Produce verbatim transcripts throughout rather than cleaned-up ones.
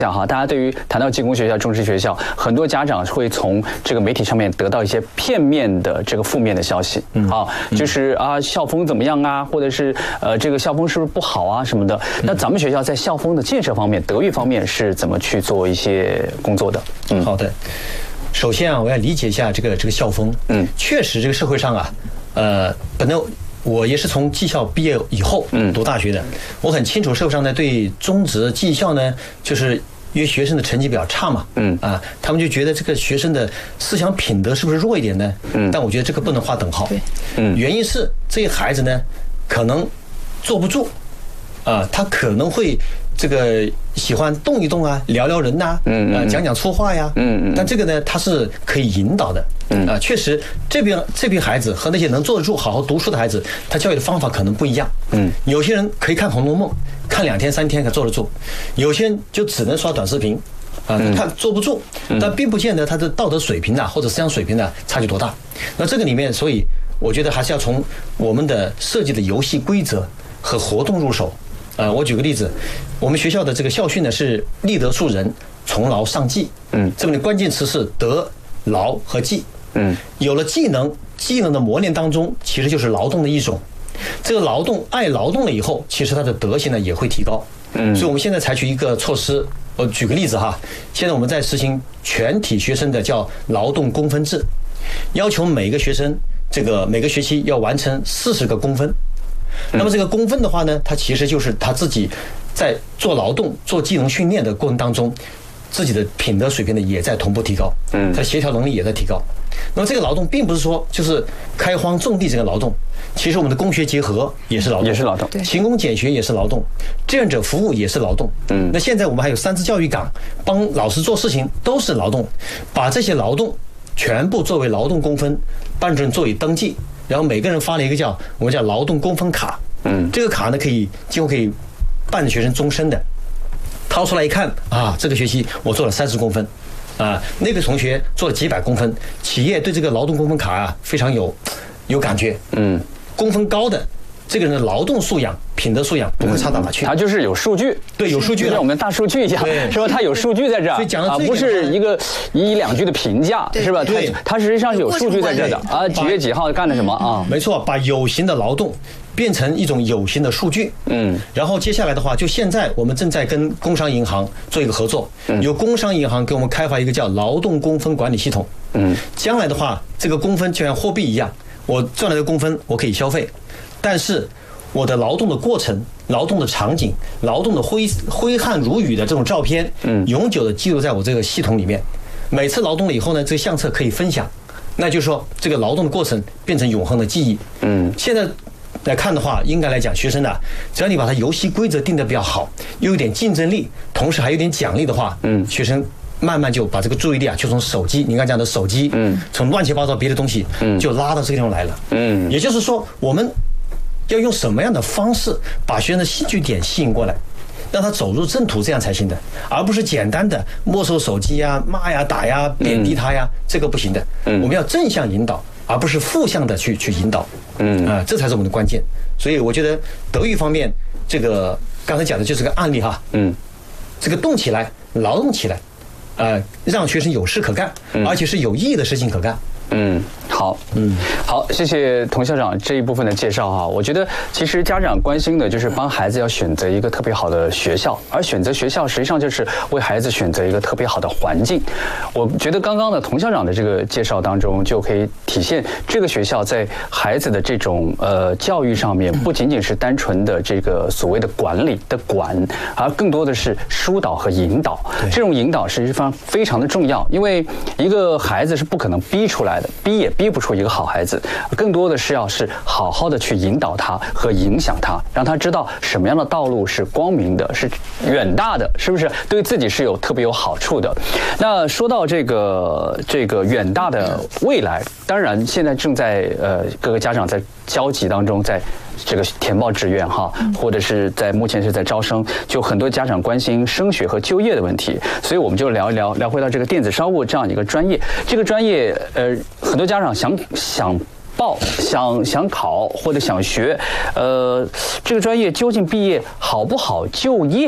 哈，大家对于谈到技工学校、中职学校，很多家长会从这个媒体上面得到一些片面的这个负面的消息，嗯，啊，就是啊校风怎么样啊，或者是呃这个校风是不是不好啊什么的。那咱们学校在校风的建设方面、德育方面是怎么去做一些工作的？ 嗯，好的。首先啊，我要理解一下这个这个校风。嗯，确实这个社会上啊，呃，本来我也是从技校毕业以后，嗯，读大学的，我很清楚社会上呢对中职技校呢就是。因为学生的成绩比较差嘛，嗯啊，他们就觉得这个学生的思想品德是不是弱一点呢？嗯，但我觉得这个不能划等号。嗯，原因是这些孩子呢，可能坐不住，啊，他可能会这个喜欢动一动啊，聊聊人呐，嗯啊，讲讲粗话呀，嗯嗯，但这个呢，他是可以引导的。嗯啊，确实，这边这批孩子和那些能坐得住、好好读书的孩子，他教育的方法可能不一样。嗯，有些人可以看《红楼梦》，看两天三天才坐得住；有些人就只能刷短视频，啊，看坐不住。但并不见得他的道德水平啊或者思想水平呢差距多大。那这个里面，所以我觉得还是要从我们的设计的游戏规则和活动入手。呃，我举个例子，我们学校的这个校训呢是“立德树人，从劳上技”。嗯，这里的关键词是德、劳和技。嗯，有了技能，技能的磨练当中，其实就是劳动的一种。这个劳动爱劳动了以后，其实他的德行呢也会提高。嗯，所以我们现在采取一个措施，我举个例子哈，现在我们在实行全体学生的叫劳动公分制，要求每个学生这个每个学期要完成四十个公分。那么这个公分的话呢，它其实就是他自己在做劳动、做技能训练的过程当中，自己的品德水平呢也在同步提高，嗯，他协调能力也在提高。那么这个劳动并不是说就是开荒种地这个劳动，其实我们的工学结合也是劳动， 也是劳动， 勤工俭学也是劳动，志愿者服务也是劳动。嗯，那现在我们还有三支教育岗，帮老师做事情都是劳动，把这些劳动全部作为劳动公分，班主任做以登记，然后每个人发了一个叫我们叫劳动公分卡。嗯，这个卡呢可以几乎可以办学生终身的。掏出来一看啊，这个学期我做了三十公分，啊，那个同学做了几百公分，企业对这个劳动公分卡啊非常有有感觉。嗯，公分高的这个人的劳动素养、品德素养不会差到哪去。 他就是有数据， 对，有数据， 就像我们大数据一样，是吧？他有数据在这儿， 所以讲的啊，不是一个一两句的评价，是吧？ 对， 他实际上是有数据在这的啊，几月几号干了什么啊？ 没错，把有形的劳动变成一种有形的数据。嗯，然后接下来的话，就现在我们正在跟工商银行做一个合作，由工商银行给我们开发一个叫劳动公分管理系统。嗯，将来的话，这个公分就像货币一样，我赚来的公分我可以消费，但是我的劳动的过程、劳动的场景、劳动的挥挥汗如雨的这种照片，嗯，永久的记录在我这个系统里面。每次劳动了以后呢，这个相册可以分享，那就是说这个劳动的过程变成永恒的记忆。嗯，现在来看的话，应该来讲，学生呢，只要你把它游戏规则定得比较好，又有点竞争力，同时还有点奖励的话，嗯，学生慢慢就把这个注意力啊，就从手机，你刚才讲的手机，嗯，从乱七八糟别的东西，嗯，就拉到这个地方来了。嗯，也就是说，我们要用什么样的方式把学生的兴趣点吸引过来，让他走入正途，这样才行的，而不是简单的没收手机呀、骂呀、打呀、贬低他呀，这个不行的。我们要正向引导，而不是负向的去去引导。嗯啊，这才是我们的关键。所以我觉得德育方面，这个刚才讲的就是个案例哈。嗯，这个动起来，劳动起来，呃，让学生有事可干，而且是有意义的事情可干。 嗯，好，嗯，好，谢谢童校长这一部分的介绍哈。我觉得其实家长关心的就是帮孩子要选择一个特别好的学校，而选择学校实际上就是为孩子选择一个特别好的环境。我觉得刚刚的童校长的这个介绍当中，就可以体现这个学校在孩子的这种呃教育上面，不仅仅是单纯的这个所谓的管理的管，而更多的是疏导和引导。这种引导实际上非常的重要，因为一个孩子是不可能逼出来的。逼也逼不出一个好孩子，更多的是要是好好的去引导他和影响他，让他知道什么样的道路是光明的，是远大的，是不是对自己是有特别有好处的。那说到这个这个远大的未来，当然现在正在呃各个家长在焦急当中，在这个填报志愿哈，或者是在目前是在招生，就很多家长关心升学和就业的问题，所以我们就聊一聊，聊回到这个电子商务这样一个专业。这个专业，呃，很多家长想想报、想想考或者想学，呃，这个专业究竟毕业好不好就业？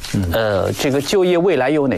呃，这个就业未来有哪